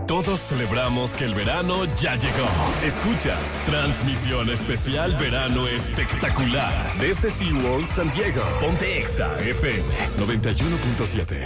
Todos celebramos que el verano ya llegó. Escuchas Transmisión Especial Verano Espectacular desde SeaWorld San Diego. Ponte Exa FM 91.7.